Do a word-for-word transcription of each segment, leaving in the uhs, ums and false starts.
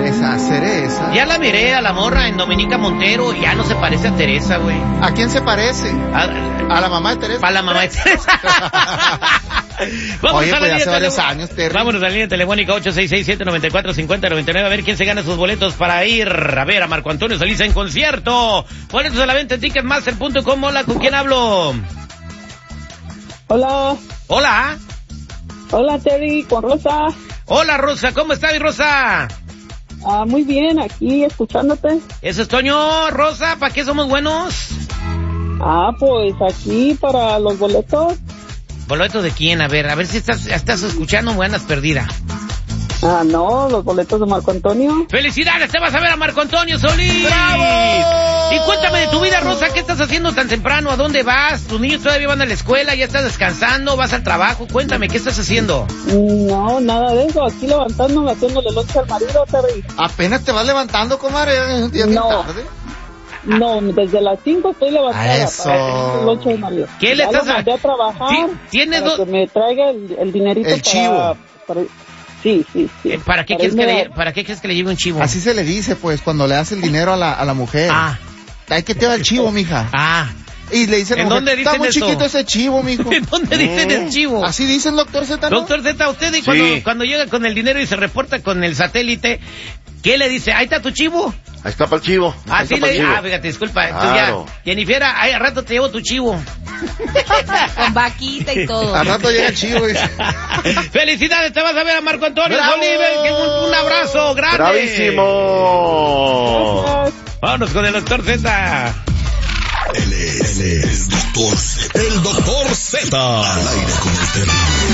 Esa Cereza. Ya la miré a la morra en Dominica Montero y ya no se parece a Teresa, güey. ¿A quién se parece? A, a la mamá de Teresa. A la mamá de Teresa. Vamos Oye, a la pues línea hace varios tele... años, Terry. Vámonos a la línea telefónica ocho seis seis siete nueve cuatro cinco cero nueve nueve a ver quién se gana sus boletos para ir a ver a Marco Antonio Solís en concierto. Boletos a la venta en ticketmaster punto com. Hola, ¿con quién hablo? Hola. Hola. Hola, Terry, con Rosa. Hola, Rosa, ¿cómo está mi Rosa? Ah, muy bien, aquí escuchándote. Eso es Toño. Rosa, ¿para qué somos buenos? Ah, pues aquí para los boletos. ¿Boletos de quién? A ver, a ver si estás, estás escuchando, me andas perdida. Ah, no, los boletos de Marco Antonio. ¡Felicidades! Te vas a ver a Marco Antonio Solís. ¡Bravo! Y cuéntame de tu vida, Rosa. ¿Qué estás haciendo tan temprano? ¿A dónde vas? ¿Tus niños todavía van a la escuela? ¿Ya estás descansando? ¿Vas al trabajo? Cuéntame, ¿qué estás haciendo? No, nada de eso. Aquí levantándome, haciéndole lonche al marido, Terry. ¿Apenas te vas levantando, comadre? ¿Es un día bien No. tarde? No, desde las cinco estoy levantada. Eso. Para hacer el lonche al marido. ¿Qué le Ya estás lo mandé a trabajar? ¿Tienes para dos? que me traiga el, el dinerito El para, chivo. para... Sí, sí, sí. Eh, ¿Para qué, Para quieres que irme le, a- ¿Para qué quieres que le lleve un chivo? Así se le dice, pues, cuando le das el dinero a la, a la mujer. Ah, Ay, que te va el chivo, mija. ah. Y le dicen, ¿En dónde está dicen muy eso? chiquito ese chivo, mijo. ¿En dónde dicen el chivo? Así dicen, doctor Z, ¿no? Doctor Z, usted y Sí. cuando, cuando llega con el dinero y se reporta con el satélite, ¿qué le dice? ¿Ahí está tu chivo? Ahí está para el chivo. Ahí Así está pa'l le chivo. Ah, fíjate, disculpa. Claro. Tú ya, Jennifer, ahí a rato te llevo tu chivo. Con vaquita y todo. Al rato llega el chivo y dice, ¡Felicidades! Te vas a ver a Marco Antonio ¡Bravo! Solís. que Un, un abrazo grande. ¡Bravísimo! Gracias. Vámonos con el doctor Z. Él es, él es el doctor Z. El doctor Z. Al aire con el Terry.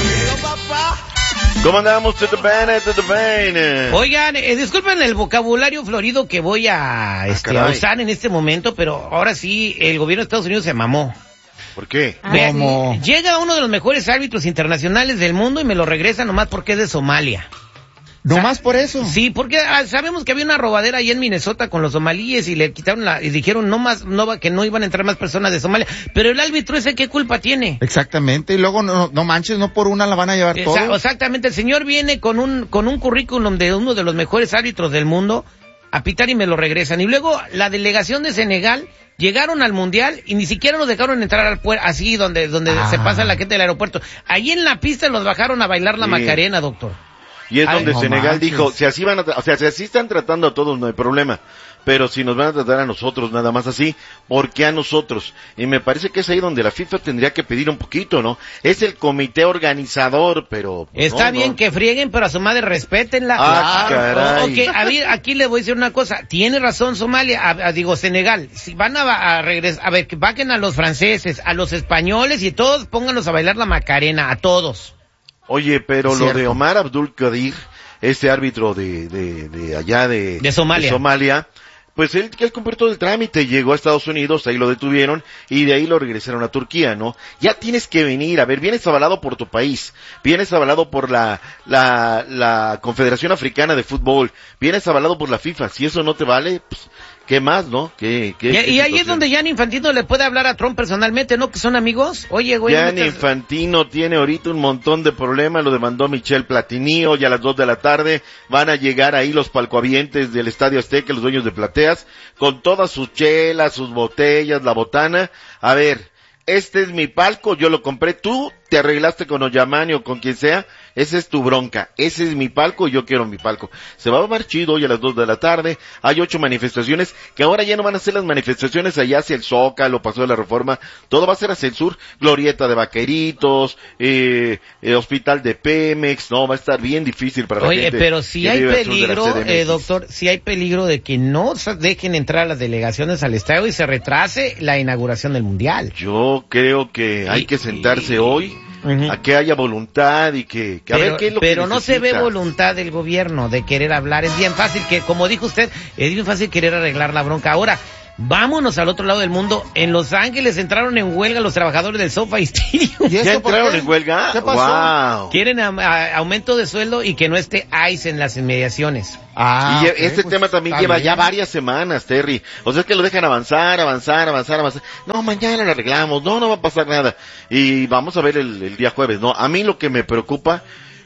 ¿Cómo andamos? To the bene, to the bene. Oigan, eh, disculpen el vocabulario florido que voy a, este, a caray. usar en este momento, pero ahora sí, el gobierno de Estados Unidos se mamó. ¿Por qué? Ah, Ve- ¿Cómo? Llega uno de los mejores árbitros internacionales del mundo y me lo regresa nomás porque es de Somalia. no más por eso. Sí, porque ah, sabemos que había una robadera ahí en Minnesota con los somalíes y le quitaron la, y dijeron no más, no va, que no iban a entrar más personas de Somalia. Pero el árbitro ese, ¿qué culpa tiene? Exactamente, y luego no, no manches, no por una la van a llevar todo. Exa- Exactamente, el señor viene con un, con un currículum de uno de los mejores árbitros del mundo a pitar y me lo regresan. Y luego la delegación de Senegal llegaron al mundial y ni siquiera los dejaron entrar al puerto, así donde, donde Ah. se pasa la gente del aeropuerto. Allí en la pista los bajaron a bailar la Sí. Macarena, doctor. Y es Ay, donde no Senegal manches. dijo, si así van a, tra- o sea, si así están tratando a todos no hay problema, pero si nos van a tratar a nosotros nada más así, ¿por qué a nosotros? Y me parece que es ahí donde la FIFA tendría que pedir un poquito, ¿no? Es el comité organizador, pero... pues, Está no, bien no. que frieguen, pero a su madre respétenla. Ah, caray. Ok, a ver, aquí le voy a decir una cosa. Tiene razón Somalia, a- a- digo Senegal. Si van a, a regresar, a ver, que vaquen a los franceses, a los españoles y todos pónganlos a bailar la Macarena, a todos. Oye, pero lo Cierto. de Omar Abdul Qadir, este árbitro de, de, de allá de, De Somalia. Somalia, pues él, él cumplió todo el trámite, llegó a Estados Unidos, ahí lo detuvieron y de ahí lo regresaron a Turquía, ¿no? Ya tienes que venir, a ver, vienes avalado por tu país, vienes avalado por la, la, la Confederación Africana de Fútbol, vienes avalado por la FIFA, si eso no te vale, pues, ¿qué más, no? ¿Qué, qué, Y, qué y ahí es situación? donde Gianni Infantino le puede hablar a Trump personalmente, ¿no? Que son amigos. Oye, güey. no Gianni me estás- Infantino tiene ahorita un montón de problemas, lo demandó Michel Platini, hoy a las dos de la tarde van a llegar ahí los palcoavientes del Estadio Azteca, los dueños de plateas, con todas sus chelas, sus botellas, la botana. A ver, este es mi palco, yo lo compré, tú te arreglaste con Oyamani o con quien sea, esa es tu bronca, ese es mi palco y yo quiero mi palco. Se va a ver chido hoy a las dos de la tarde, hay ocho manifestaciones, que ahora ya no van a ser las manifestaciones allá hacia el Zócalo, Paso de la Reforma, todo va a ser hacia el sur, Glorieta de Vaqueritos, eh, eh, Hospital de Pemex, no, va a estar bien difícil para la Oye, gente. pero si que hay vive al sur de la peligro, C D M X. eh, doctor, si hay peligro de que no sa- dejen entrar a las delegaciones al estadio y se retrase la inauguración del Mundial. Yo creo que hay Y- que sentarse y- hoy, Ujú. a que haya voluntad y que, que a Pero, ver qué es lo que pero no se ve necesita. voluntad del gobierno de querer hablar. Es bien fácil que, como dijo usted, es bien fácil querer arreglar la bronca. Ahora, vámonos al otro lado del mundo. En Los Ángeles entraron en huelga los trabajadores del SoFi Stadium. ¿Y ¿Ya eso por entraron qué? en huelga? ¿Qué pasó? Wow. Quieren a- a- aumento de sueldo y que no esté ICE en las inmediaciones. Ah, y ok, este pues, tema también está lleva bien. ya varias semanas, Terry. O sea, es que lo dejan avanzar, avanzar, avanzar, avanzar. No, mañana lo arreglamos, no, no va a pasar nada. Y vamos a ver el, el día jueves, ¿no? A mí lo que me preocupa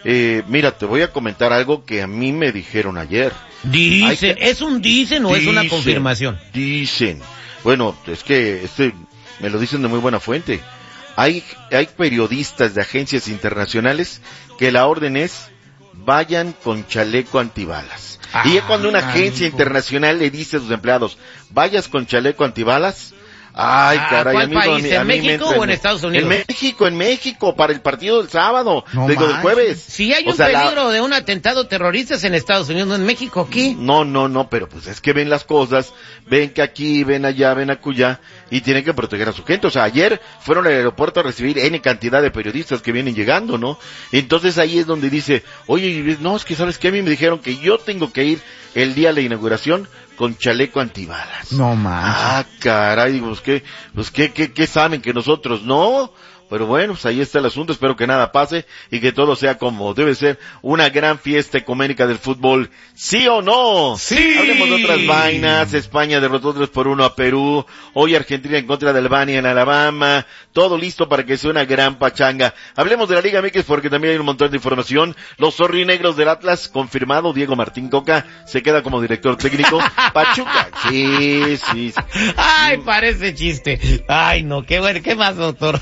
Eh, mira, te voy a comentar algo que a mí me dijeron ayer. Dicen, que... ¿es un dicen o dicen, es una confirmación? Dicen. Bueno, es que este me lo dicen de muy buena fuente. Hay, hay periodistas de agencias internacionales que la orden es vayan con chaleco antibalas. Ah, y es cuando una agencia amigo. internacional le dice a sus empleados, vayas con chaleco antibalas. Ay, ah, caray, ¿cuál amigo, país? A mí, ¿En a mí México o en Estados Unidos? En México, en México, para el partido del sábado, no digo, del jueves. Si hay un o sea, peligro la... de un atentado terrorista es en Estados Unidos, no en México, ¿qué? No, no, no, pero pues es que ven las cosas, ven que aquí, ven allá, ven acullá, y tienen que proteger a su gente. O sea, ayer fueron al aeropuerto a recibir N cantidad de periodistas que vienen llegando, ¿no? Entonces ahí es donde dice, oye, no, es que sabes que a mí me dijeron que yo tengo que ir el día de la inauguración con chaleco antibalas. No más. Ah, caray, pues qué, pues qué, qué, qué saben que nosotros no. Pero bueno, pues ahí está el asunto, espero que nada pase y que todo sea como debe ser, una gran fiesta ecuménica del fútbol, ¿sí o no? ¡Sí! Hablemos de otras vainas. España derrotó tres por uno a Perú, hoy Argentina en contra de Albania en Alabama, todo listo para que sea una gran pachanga. Hablemos de la Liga M X porque también hay un montón de información. Los zorrinegros del Atlas, confirmado, Diego Martín Coca se queda como director técnico. Pachuca, sí, sí, sí. Ay, parece chiste. Ay, no, qué bueno, ¿qué más, doctor?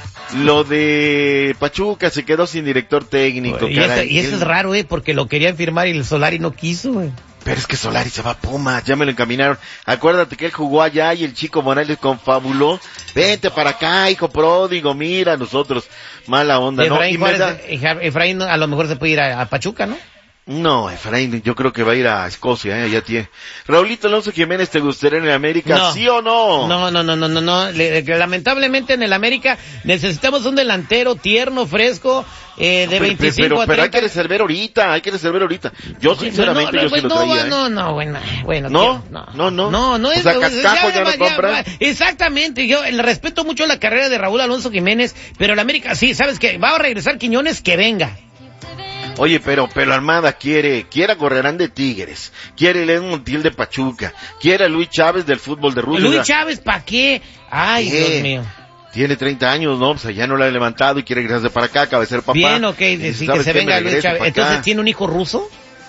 Lo de Pachuca se quedó sin director técnico, y caray. Eso, y eso es raro, eh, porque lo querían firmar y el Solari no quiso, güey. Pero es que Solari se va a Pumas, ya me lo encaminaron. Acuérdate que él jugó allá y el chico Morales confabuló. Vente para acá, hijo pródigo, mira, nosotros, mala onda, Efraín ¿no? Y Juárez, da... Efraín a lo mejor se puede ir a, a Pachuca, ¿no? No, Efraín, yo creo que va a ir a Escocia, ¿eh? Ya tiene. Raulito Alonso Jiménez, ¿te gustaría en el América? No. ¿Sí o no? No, no, no, no, no, no. Le, lamentablemente en el América necesitamos un delantero tierno, fresco, eh, de pero, veinticinco pero, a treinta. Pero hay que resolver ahorita, hay que resolver ahorita. Yo sinceramente, no, no, yo pues sí lo no, traía, no, ¿eh? no, bueno, bueno. ¿No? No, no, no. No, no es... O sea, Cascajo ya, ya, ya no compra. Exactamente, yo le respeto mucho la carrera de Raúl Alonso Jiménez, pero el América, sí, ¿sabes qué? Va a regresar Quiñones, que venga. Oye, pero, pero Armada quiere, quiere a Gorrerán de Tigres, quiere León Montiel de Pachuca, quiere a Luis Chávez del fútbol de Rusia. ¿Luis Chávez para qué? Ay, ¿Qué? Dios mío. Tiene treinta años, ¿no? Pues ya no la ha levantado y quiere regresarse para acá, cabecera papá. Bien, ok, sí, que se venga Luis Chávez. Entonces, ¿tiene un hijo ruso?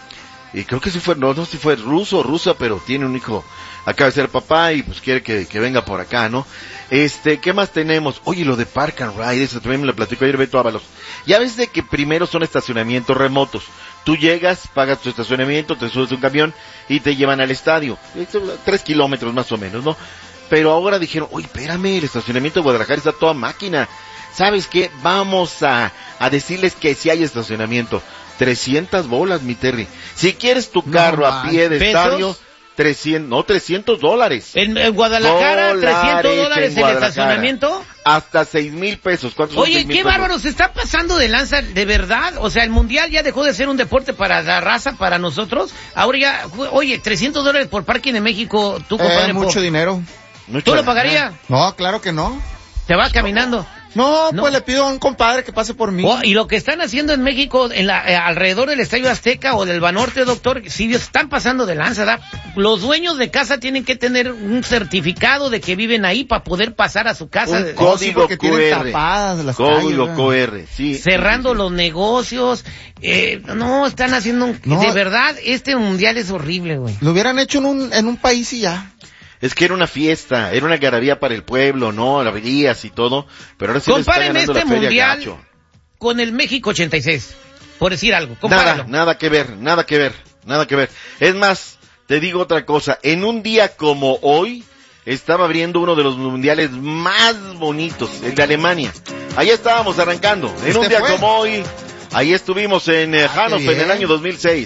Y creo que sí fue, no, no si fue ruso o rusa, pero tiene un hijo acaba de ser papá y pues quiere que, que venga por acá, ¿no? Este, ¿qué más tenemos? Oye, lo de Park and Ride, eso también me lo platicó ayer Beto Ábalos. Ya ves de que primero son estacionamientos remotos. Tú llegas, pagas tu estacionamiento, te subes a un camión y te llevan al estadio. Tres kilómetros más o menos, ¿no? Pero ahora dijeron, oye, espérame, el estacionamiento de Guadalajara está toda máquina. ¿Sabes qué? Vamos a, a decirles que sí hay estacionamiento. trescientas bolas, mi Terry. Si quieres tu carro no, a pie de ¿pesos? Estadio, trescientos, no, trescientos dólares. ¿En, en Guadalajara, trescientos dólares el estacionamiento? Hasta seis mil pesos. ¿Cuántos Oye, son qué bárbaro, se está pasando de lanza, de verdad. O sea, el mundial ya dejó de ser un deporte para la raza, para nosotros. Ahora ya, oye, trescientos dólares por parking en México, tú, compadre. Eh, mucho por... dinero. ¿Tú lo pagarías? No, claro que no. ¿Te vas caminando? No, no, pues le pido a un compadre que pase por mí. Oh, y lo que están haciendo en México, en la, eh, alrededor del Estadio Azteca o del Banorte, doctor, sí, están pasando de lanza, ¿da? Los dueños de casa tienen que tener un certificado de que viven ahí para poder pasar a su casa. Un código que Q R. Tapadas las código calles, Q R, sí. Cerrando sí, sí, sí. los negocios. Eh, no, están haciendo un... No, de verdad, este mundial es horrible, güey. Lo hubieran hecho en un, en un país y ya. Es que era una fiesta, era una algarabía para el pueblo, ¿no? La verías y todo, pero ahora sí comparen le está este la feria mundial gacho. Con el México ochenta y seis, por decir algo. Compáralo. Nada, nada que ver, nada que ver, nada que ver. Es más, te digo otra cosa, en un día como hoy, estaba abriendo uno de los mundiales más bonitos, el de Alemania. Ahí estábamos arrancando, en un día fue? como hoy, ahí estuvimos en eh, ah, Hannover en el año dos mil seis.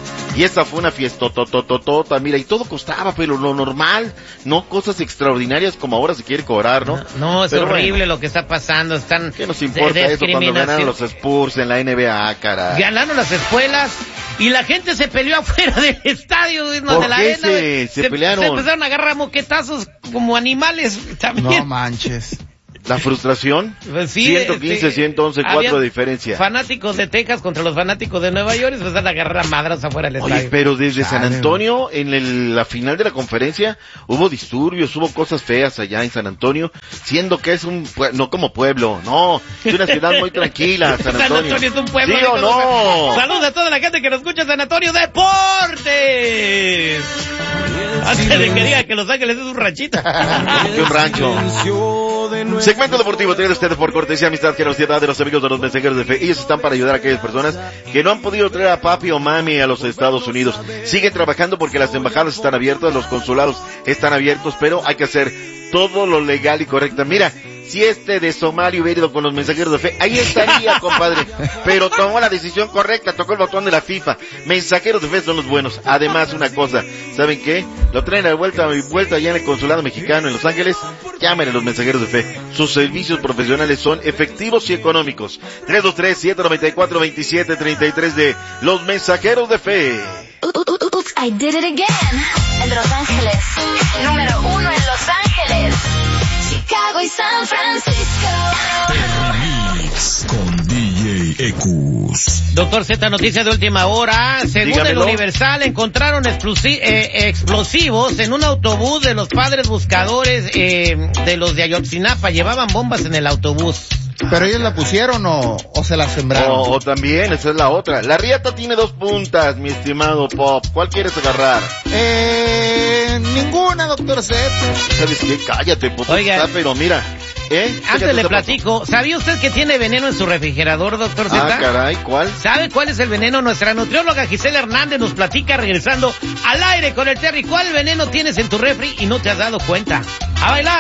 Y esta fue una fiesta, totototota, mira, y todo costaba, pero lo normal, no cosas extraordinarias como ahora se quiere cobrar, ¿no? No, no es pero horrible bueno, lo que está pasando, están... ¿qué nos importa de eso cuando ganaron los Spurs en la N B A, caray? Ganaron las escuelas y la gente se peleó afuera del estadio, no, ¿Por de la qué arena, se, se, se pelearon? Se empezaron a agarrar moquetazos como animales también. No manches. La frustración, Pues sí, ciento quince, este, ciento once, había cuatro de diferencia. Fanáticos de Texas contra los fanáticos de Nueva York, se van a agarrar a madras afuera del Oye, estadio. pero desde San Chale, Antonio, en el- la final de la conferencia, hubo disturbios, hubo cosas feas allá en San Antonio, siendo que es un, pue- no como pueblo, no, es una ciudad muy tranquila, San San Antonio. Antonio es un pueblo. ¿Sí o no? Saludos a toda la gente que nos escucha en San Antonio Deportes. Antes de que diga que Los Ángeles es un ranchito. Que un rancho. Segmento deportivo traído ustedes por cortesía, amistad, generosidad de los amigos de los mensajeros de fe. Ellos están para ayudar a aquellas personas que no han podido traer a papi o mami a los Estados Unidos. Siguen trabajando porque las embajadas están abiertas, los consulados están abiertos, pero hay que hacer todo lo legal y correcto. Mira, si este de Somalia hubiera ido con los mensajeros de fe, ahí estaría, compadre. Pero tomó la decisión correcta, tocó el botón de la FIFA. Mensajeros de fe son los buenos. Además, una cosa, ¿saben qué? Lo traen a vuelta y vuelta allá en el consulado mexicano en Los Ángeles. Llamen a los mensajeros de fe. Sus servicios profesionales son efectivos y económicos. tres dos tres, siete nueve cuatro, dos siete tres tres de los mensajeros de fe. Oops, I did it again. El de Los Ángeles. Número uno en Los Ángeles. Chicago y San Francisco. Mix con D J Ecus. Doctor Z, noticia de última hora. Según Dígamelo. el Universal, encontraron explosi- eh, explosivos en un autobús de los padres buscadores eh, de los de Ayotzinapa. Llevaban bombas en el autobús. ¿Pero ellos la pusieron o, o se la sembraron? O, o también, esa es la otra. La riata tiene dos puntas, mi estimado Pop. ¿Cuál quieres agarrar? Eh, ninguna, doctor Z. ¿Sabes qué? Cállate, Pop. Oiga. Está, pero mira, ¿eh? Antes Fíjate, le te platico, ¿sabía usted que tiene veneno en su refrigerador, doctor pasó. Z? Ah, caray, ¿cuál? ¿Sabe cuál es el veneno? Nuestra nutrióloga Gisela Hernández nos platica regresando al aire con el Terry. ¿Cuál veneno tienes en tu refri y no te has dado cuenta? ¡A bailar!